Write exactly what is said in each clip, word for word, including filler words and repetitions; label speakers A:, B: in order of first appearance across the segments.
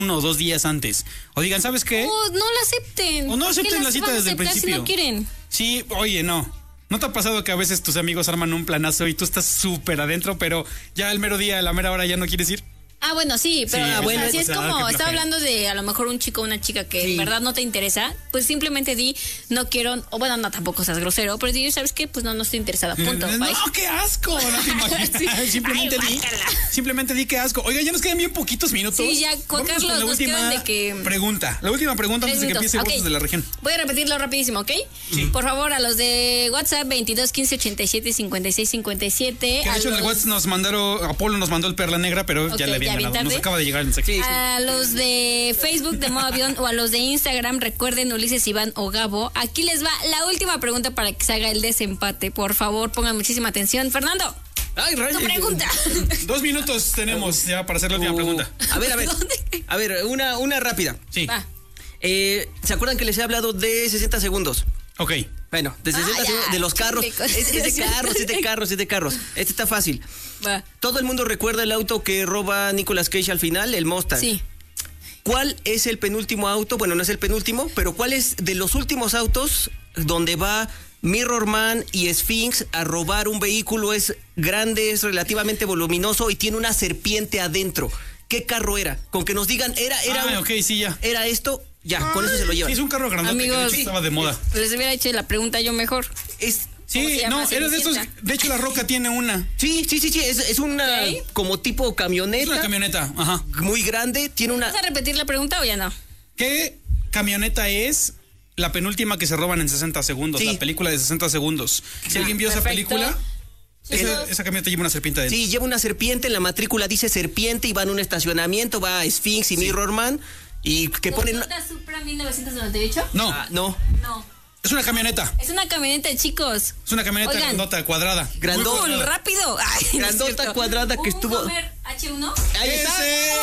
A: uno o dos días antes. O digan, ¿sabes qué?
B: O no la acepten.
A: O no acepten la cita desde el principio.
B: Si no quieren.
A: Sí, oye, no. ¿No te ha pasado que a veces tus amigos arman un planazo y tú estás súper adentro, pero ya el mero día, a la mera hora ya no quieres ir?
B: Ah, bueno, sí, pero
A: Sí,
B: ah, bueno, así
A: o
B: es
A: sea,
B: como,
A: qué
B: está
A: flojera.
B: hablando de a lo mejor un chico o una chica que
C: Sí.
B: en verdad no te interesa, pues simplemente di, no quiero, o bueno, no, tampoco seas grosero, pero di, ¿sabes qué? Pues no, no estoy interesada, punto.
A: No,
B: bye.
A: qué asco, no te imaginas.
B: Sí.
A: Simplemente
B: Ay,
A: di,
B: guácala.
A: simplemente di qué asco. Oiga, ya nos quedan bien poquitos minutos.
B: Sí, ya, Juan
A: Vámonos con
B: Carlos,
A: la
B: nos
A: última
B: quedan de que-
A: pregunta. La última pregunta
B: Tres
A: antes de que
B: minutos,
A: empiece
B: ok.
A: Voces de la Región.
B: Voy a repetirlo rapidísimo, ¿ok? Por favor, a los de WhatsApp veintidós quince ochenta y siete cincuenta y seis cincuenta y siete.
A: Que de
B: a
A: hecho en el
B: los-
A: WhatsApp nos mandaron, Apolo nos mandó el Perla Negra, pero
B: Ok,
A: ya le habían
B: ya bien
A: ganado. Nos
B: tarde.
A: acaba de llegar el mensaje.
C: Sí.
B: A los de Facebook de Modo Avión o a los de Instagram, recuerden Ulises, Iván o Gabo. Aquí les va la última pregunta para que se haga el desempate. Por favor, pongan muchísima atención. Fernando,
C: Ay, rayos.
B: tu pregunta.
A: Dos minutos tenemos ya para hacer la última
C: Uh,
A: pregunta.
C: A ver, a ver.
B: ¿Dónde?
C: A ver, una, una rápida.
A: Sí.
B: Va.
C: Eh, ¿Se acuerdan que les he hablado de sesenta segundos?
A: Ok.
C: Bueno, de sesenta
B: Ah, ya.
C: segundos, de los carros.
B: Qué
C: Es, es de carros, es de carros, es de carros. Este está fácil.
B: Va.
C: Todo el mundo recuerda el auto que roba Nicolas Cage al final, el Mustang.
B: Sí.
C: ¿Cuál es el penúltimo auto? Bueno, no es el penúltimo, pero ¿cuál es de los últimos autos donde va Mirror Man y Sphinx a robar un vehículo? Es grande, es relativamente voluminoso y tiene una serpiente adentro. ¿Qué carro era? Con que nos digan, era, era,
A: Ah,
C: un-
A: ok, sí, ya.
C: era esto, ya, con eso se lo
A: Sí,
C: llevan.
A: es un carro grandote que de
B: Amigos,
A: hecho estaba de moda.
B: Les hubiera hecho la pregunta yo mejor.
C: Es,
B: ¿Cómo se
A: Sí,
B: llama?
A: no, era de estos.
B: Cenicienta.
A: De hecho, La Roca tiene una.
C: sí, sí, sí, sí, es, es una
B: Ok.
C: como tipo
A: Es
C: camioneta,
A: una camioneta, ajá.
C: muy grande, tiene una...
B: ¿Vas a repetir la pregunta o ya no?
A: ¿Qué camioneta es la penúltima que se roban en sesenta segundos?
C: Sí.
A: La película de sesenta segundos. Si alguien vio esa
B: perfecto.
A: película, esa,
B: Chicos.
A: esa camioneta lleva una serpiente adentro.
C: Sí, lleva una serpiente, en la matrícula dice serpiente y va en un estacionamiento, va Sphinx y Mirror Man y que ponen...
B: ¿Toyota Supra mil novecientos noventa y ocho?
A: No,
C: Ah, no,
B: No.
A: es una camioneta.
B: Es una camioneta, chicos.
A: Es una camioneta
B: Oigan.
A: grandota, cuadrada.
C: Grandota.
A: Muy
B: Cool,
A: cuadrada.
B: rápido. Ay, no es
C: Grandota
B: cierto.
C: cuadrada que
B: ¿Un
C: estuvo-
B: Hummer H uno?
C: ahí está.
A: ¡Ese!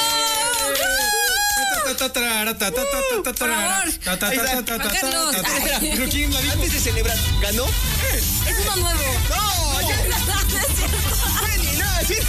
B: Por favor. Ay.
A: ¿Pero quién la dijo?
C: Antes de celebrar, ¿ganó?
B: Es uno nuevo.
C: No, ya
B: No es cierto.
C: ni nada, sí.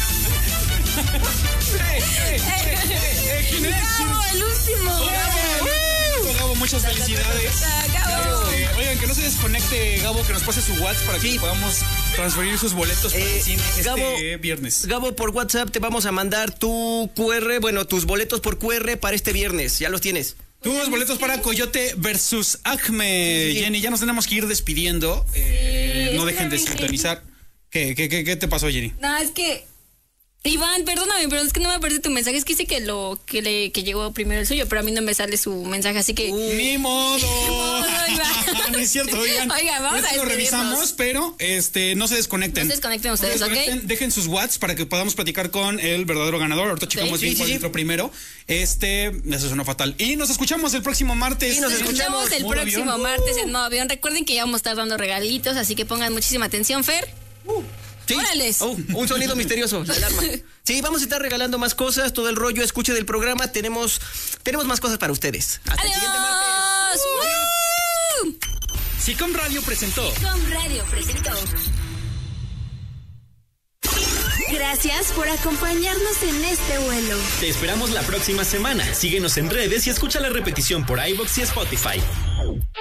A: ¿Quién es?
B: Gabo, el último.
A: Gabo, Gabo, muchas felicidades.
B: Gabo.
A: Este, oigan, que no se desconecte Gabo, que nos pase su WhatsApp para que
C: Sí.
A: podamos transferir sus boletos para
C: Eh,
A: el cine este
C: Gabo-
A: viernes.
C: Gabo, por WhatsApp te vamos a mandar tu Q R, bueno, tus boletos por Q R para este viernes. Ya los tienes.
A: Tus boletos para Coyote versus Acme.
C: Sí, sí.
A: Jenny, ya nos tenemos que ir despidiendo. Eh,
B: Sí,
A: no
B: es
A: dejen de
B: que me-
A: sintonizar. ¿Qué, qué, qué, qué te pasó, Jenny?
B: No, es que Iván, perdóname, pero es que no me aparece tu mensaje. Es que dice que lo que le que llegó primero el suyo, pero a mí no me sale su mensaje, así que
A: Ni modo.
B: modo, Iván.
A: No es cierto, oigan.
B: Oigan, vamos
A: Ahorita
B: a
A: lo
B: despedirnos.
A: revisamos, pero este, no se desconecten.
B: No se desconecten ustedes,
A: No se desconecten,
B: ¿ok?
A: Dejen sus WhatsApps para que podamos platicar con el verdadero ganador. Ahorita checamos
C: Sí,
A: bien
C: sí,
A: cuál
C: sí.
A: entró primero. Este, eso sonó fatal. Y nos escuchamos el próximo martes.
C: Sí, nos
A: en
B: escuchamos el
A: Modo
B: próximo
A: Avión.
B: martes en Modo Avión. Recuerden que ya vamos a estar dando regalitos, así que pongan muchísima atención, Fer.
C: Sí.
B: Órales.
C: Oh, un sonido misterioso, la alarma. Sí, vamos a estar regalando más cosas, todo el rollo, escuche del programa. Tenemos, tenemos más cosas para ustedes. Hasta el siguiente martes.
B: ¡Adiós! ¡Woo!
A: Sicom Radio presentó.
B: Com Radio presentó.
D: Gracias por acompañarnos en este vuelo.
E: Te esperamos la próxima semana. Síguenos en redes y escucha la repetición por iVoox y Spotify.